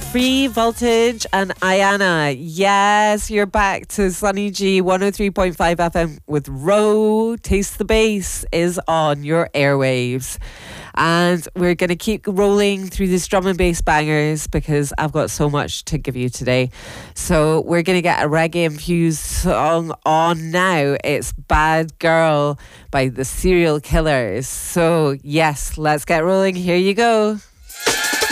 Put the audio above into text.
Free Voltage and Ayana. Yes, you're back to Sunny G 103.5 FM with Row. Taste the Bass is on your airwaves. And we're going to keep rolling through these drum and bass bangers because I've got so much to give you today. So we're going to get a reggae infused song on now. It's Bad Girl by the Serial Killers. So yes, let's get rolling. Here you go.